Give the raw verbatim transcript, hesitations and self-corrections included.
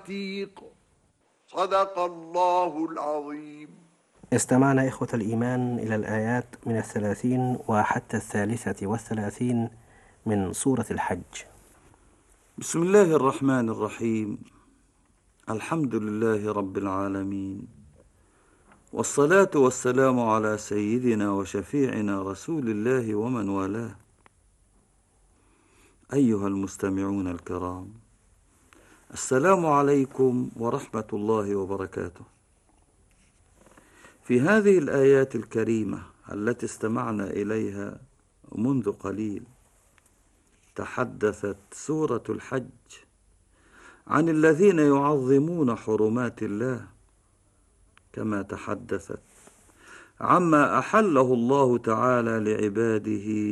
عتيق. صدق الله العظيم. استمعنا إخوة الإيمان إلى الآيات من الثلاثين وحتى الثالثة والثلاثين من سورة الحج. بسم الله الرحمن الرحيم. الحمد لله رب العالمين، والصلاة والسلام على سيدنا وشفيعنا رسول الله ومن والاه. أيها المستمعون الكرام، السلام عليكم ورحمة الله وبركاته. في هذه الآيات الكريمة التي استمعنا إليها منذ قليل، تحدثت سورة الحج عن الذين يعظمون حرمات الله، كما تحدثت عما أحله الله تعالى لعباده